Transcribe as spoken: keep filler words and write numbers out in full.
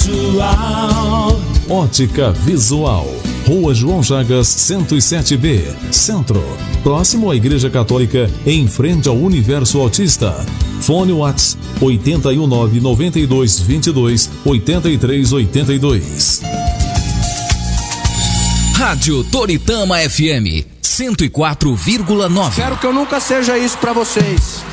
Visual. Ótica Visual, Rua João Chagas, cento e sete B, Centro, próximo à Igreja Católica, em frente ao Universo Autista. Fone WhatsApp oito um nove, nove dois dois dois, oito três oito dois. Rádio Toritama F M cento e quatro vírgula nove. Espero que eu nunca seja isso pra vocês.